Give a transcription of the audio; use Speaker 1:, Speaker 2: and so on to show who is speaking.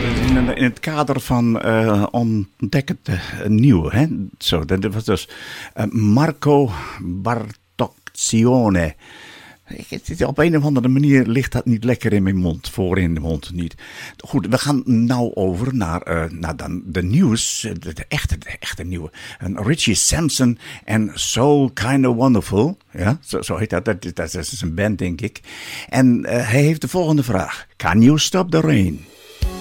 Speaker 1: In het kader van Ontdek het nieuw. Hè? Zo, dat was dus Marco Bartoccione. Op een of andere manier ligt dat niet lekker in mijn mond. Voor in de mond niet. Goed, we gaan nou over naar dan de nieuws. De echte nieuwe. Richie Sampson en Soul Kinda Wonderful. Ja, zo heet dat. Dat is een band, denk ik. En hij heeft de volgende vraag. Can you stop the rain?